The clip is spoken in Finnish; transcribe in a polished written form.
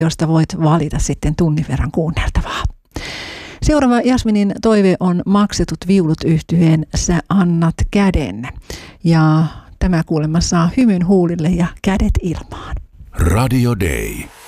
josta voit valita sitten tunnin verran kuunneltavaa. Seuraava Jasminin toive on Maksetut viulut -yhtyeen Sä annat käden. Ja tämä kuulemma saa hymyn huulille ja kädet ilmaan. Radio Day.